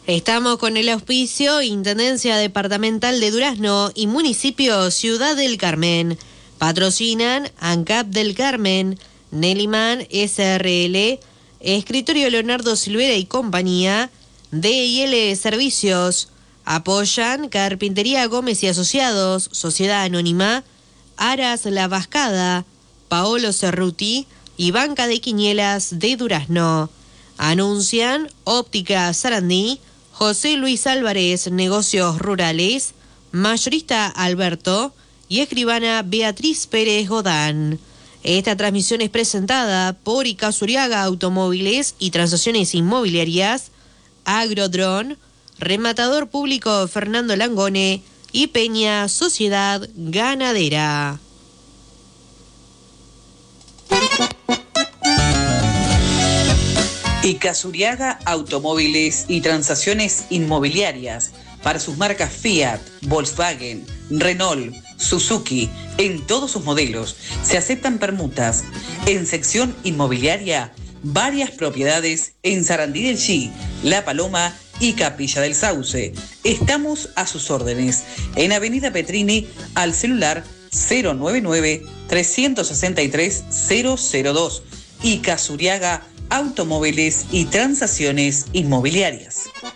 Estamos con el auspicio Intendencia Departamental de Durazno y Municipio Ciudad del Carmen. Patrocinan ANCAP del Carmen, Neliman SRL, Escritorio Leonardo Silvera y compañía, D&L Servicios. Apoyan Carpintería Gómez y Asociados, Sociedad Anónima, Aras La Vascada, Paolo Cerruti y Banca de Quinielas de Durazno. Anuncian Óptica Sarandí, José Luis Álvarez, Negocios Rurales, Mayorista Alberto y Escribana Beatriz Pérez Godán. Esta transmisión es presentada por Icazuriaga Automóviles y Transacciones Inmobiliarias, Agrodrón, Rematador Público Fernando Langone y Peña Sociedad Ganadera. Icazuriaga Automóviles y Transacciones Inmobiliarias para sus marcas Fiat, Volkswagen, Renault, Suzuki, en todos sus modelos. Se aceptan permutas. En sección inmobiliaria, varias propiedades en Sarandí del Chi, La Paloma y Capilla del Sauce. Estamos a sus órdenes en Avenida Petrini al celular 099-363-002. Icazuriaga Automóviles y Transacciones Inmobiliarias.